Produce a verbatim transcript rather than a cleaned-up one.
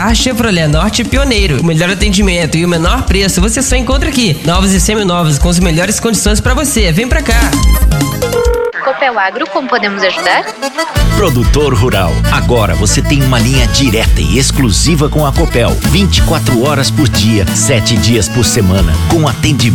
carro Chevrolet Norte pioneiro. O melhor atendimento e o menor preço você só encontra aqui. Novos e seminovos com as melhores condições para você. Vem pra cá. Copel Agro, como podemos ajudar? Produtor rural, agora você tem uma linha direta e exclusiva com a Copel. vinte e quatro horas por dia, sete dias por semana, com atendimento